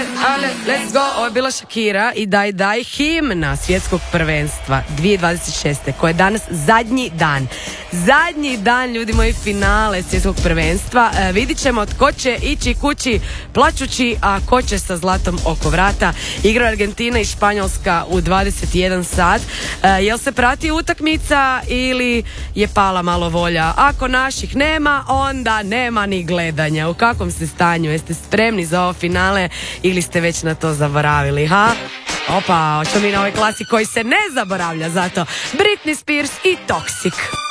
let's go. Ovo je bila Shakira i Daj himna svjetskog prvenstva 2026. koje je danas zadnji dan, ljudi moji, finale svjetskog prvenstva. Vidit ćemo tko će ići kući plačući, a ko će sa zlatom oko vrata. Igra Argentina i Španjolska u 21 sat. Jel se prati utakmica ili je pala malo volja? Ako naših nema, onda nema ni gledanja. U kakvom ste stanju? Jeste spremni za ovo finale ili ste već na to zaboravili, ha? Opa, hoćemo mi na ovoj klasi koji se ne zaboravlja, zato Britney Spears i Toxic.